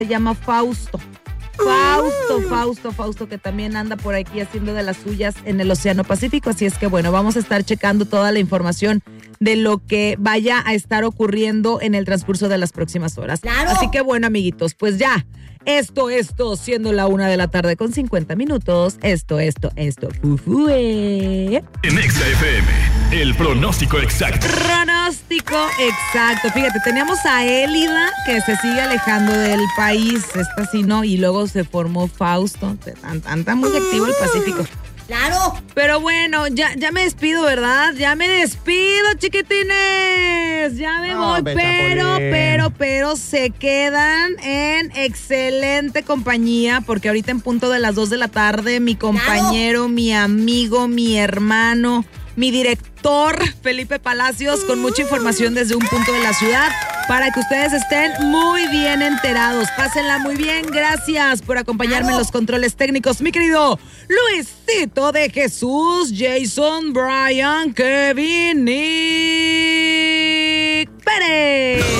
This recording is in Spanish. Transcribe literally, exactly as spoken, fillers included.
se llama Fausto. Fausto, Fausto, Fausto, que también anda por aquí haciendo de las suyas en el Océano Pacífico. Así es que bueno, vamos a estar checando toda la información de lo que vaya a estar ocurriendo en el transcurso de las próximas horas. ¡Claro! Así que bueno, amiguitos, pues ya, esto, esto, siendo la una de la tarde con cincuenta minutos, esto, esto, esto, fufue. En Exa F M, el pronóstico exacto. Pronóstico exacto. Fíjate, tenemos a Élida que se sigue alejando del país, esta sí no, y luego se formó Fausto. Anda muy activo el Pacífico. ¡Claro! Pero bueno, ya, ya me despido, ¿verdad? Ya me despido, chiquitines. Ya me No, voy, pero, Chapulín. pero, pero se quedan en excelente compañía, porque ahorita en punto de las dos de la tarde, mi compañero, mi amigo, mi hermano, mi director, Felipe Palacios, con mucha información desde un punto de la ciudad, para que ustedes estén muy bien enterados. Pásenla muy bien. Gracias por acompañarme en los controles técnicos, mi querido Luisito de Jesús, Jason, Brian, Kevin y